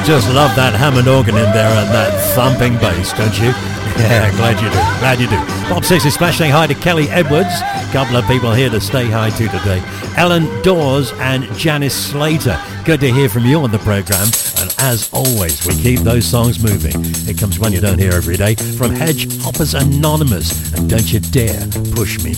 Just love that Hammond organ in there and that thumping bass, don't you? Yeah, glad you do. Bob Six is smashing hi to Kelly Edwards. Couple of people here to stay hi to today. Ellen Dawes and Janice Slater. Good to hear from you on the programme. And as always, we keep those songs moving. It comes one you don't hear every day from Hedge Hoppers Anonymous. And don't you dare push me.